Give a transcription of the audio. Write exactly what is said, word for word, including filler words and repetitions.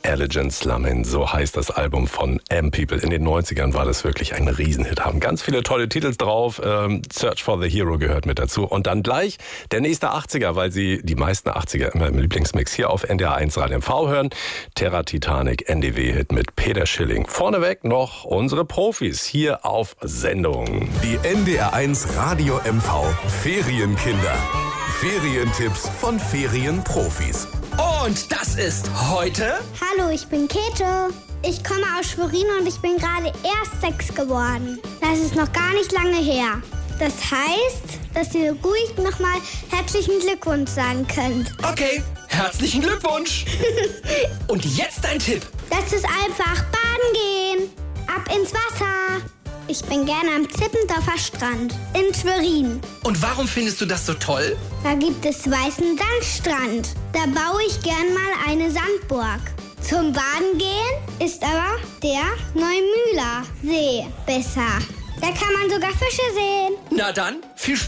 Elegant Slumming, so heißt das Album von M-People. In den neunzigern war das wirklich ein Riesenhit. Haben ganz viele tolle Titel drauf. Ähm, Search for the Hero gehört mit dazu. Und dann gleich der nächste achtziger, weil Sie die meisten achtziger immer im Lieblingsmix hier auf N D R eins Radio M V hören. Terra Titanic, N D W-Hit mit Peter Schilling. Vorneweg noch unsere Profis hier auf Sendung. Die N D R eins Radio M V Ferienkinder. Ferientipps von Ferienprofis. Und das ist heute... Hallo, ich bin Käthe. Ich komme aus Schwerin und ich bin gerade erst sechs geworden. Das ist noch gar nicht lange her. Das heißt, dass ihr ruhig nochmal herzlichen Glückwunsch sagen könnt. Okay, herzlichen Glückwunsch. Und jetzt ein Tipp. Das ist einfach baden gehen. Ab ins Wasser. Ich bin gerne am Zippendorfer Strand in Schwerin. Und warum findest du das so toll? Da gibt es weißen Sandstrand. Da baue ich gern mal eine Sandburg. Zum Baden gehen ist aber der Neumühler See besser. Da kann man sogar Fische sehen. Na dann, viel Spaß.